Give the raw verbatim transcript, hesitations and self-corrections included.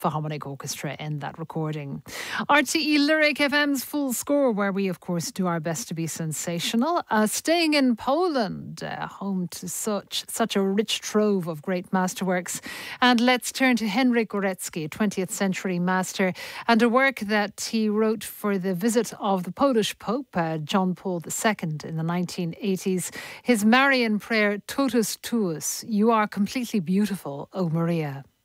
Philharmonic Orchestra in that recording. R T E Lyric F M's Full Score, where we, of course, do our best to be sensational. Uh, staying in Poland, uh, home to such such a rich trove of great masterworks. And let's turn to Henryk Górecki, twentieth century master, and a work that he wrote for the visit of the Polish Pope, uh, John Paul the Second, in the nineteen eighties. His Marian prayer, Totus Tuus, you are completely beautiful, O Maria.